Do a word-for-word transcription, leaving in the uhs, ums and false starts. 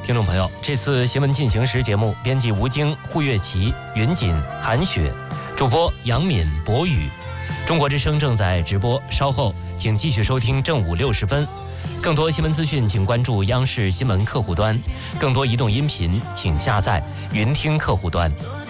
听众朋友，这次新闻进行时节目，编辑吴京、胡月琪、云锦、韩雪，主播杨敏、博宇。中国之声正在直播，稍后请继续收听正午六十分。更多新闻资讯，请关注央视新闻客户端；更多移动音频，请下载云听客户端。